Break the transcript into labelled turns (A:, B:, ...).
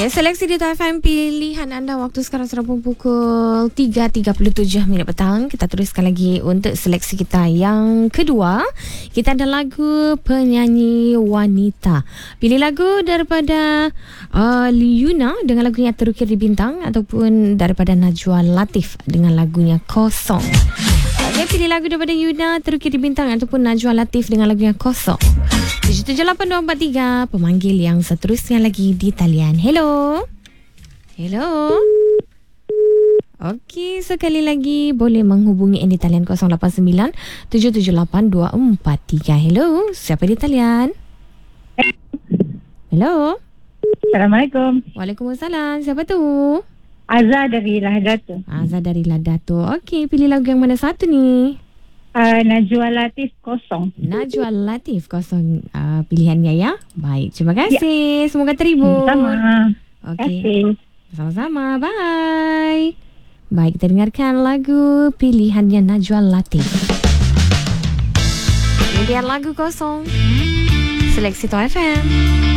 A: Ya, seleksi di TFM pilihan anda waktu sekarang sudah pukul 3.37 minit petang. Kita teruskan lagi untuk seleksi kita yang kedua. Kita ada lagu penyanyi wanita. Pilih lagu daripada Yuna dengan lagunya Terukir di Bintang, ataupun daripada Najwa Latif dengan lagunya Kosong. Okey, pilih lagu daripada Yuna Terukir di Bintang ataupun Najwa Latif dengan lagunya Kosong. 778243, pemanggil yang seterusnya lagi di talian. Hello. Hello. Okey, sekali lagi boleh menghubungi di talian 089 778 243. Hello, siapa di talian? Hello.
B: Assalamualaikum.
A: Waalaikumsalam. Siapa tu?
B: Azza dari Lahadato.
A: Azza dari Lahadato. Okey, pilih lagu yang mana satu ni?
B: Najwa Latif Kosong.
A: Najwa Latif Kosong, pilihannya ya. Baik, terima kasih. Semoga terhibur.
B: Sama.
A: Okey. Sama-sama. Bye. Baik, kita dengarkan lagu pilihannya Najwa Latif. Pilihan lagu Kosong. Seleksi TOA FM.